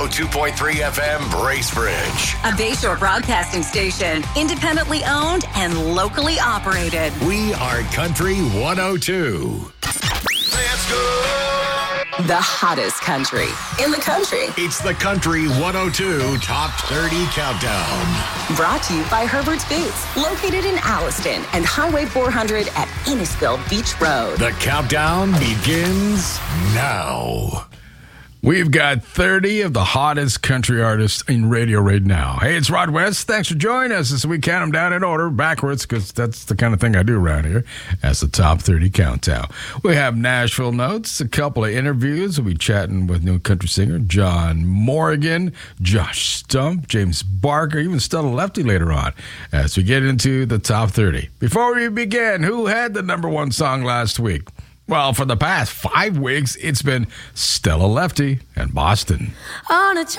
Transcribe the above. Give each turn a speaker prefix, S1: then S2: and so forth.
S1: 102.3 FM, Bracebridge.
S2: A Bayshore broadcasting station, independently owned and locally operated.
S1: We are Country 102. Let's go!
S2: The hottest country in the country.
S1: It's the Country 102 Top 30 Countdown.
S2: Brought to you by Herbert's Boots, located in Alliston and Highway 400 at Innisfil Beach Road.
S1: The countdown begins now.
S3: We've got 30 of the hottest country artists in radio right now. Hey, it's Rod West. Thanks for joining us as we count them down in order, backwards, because that's the kind of thing I do around here, as the Top 30 Countdown. We have Nashville notes, a couple of interviews. We'll be chatting with new country singer John Morgan, Josh Stump, James Barker, even Stella Lefty later on, as we get into the Top 30. Before we begin, who had the number one song last week? Well, for the past 5 weeks, it's been Stella Lefty and Boston.
S4: On a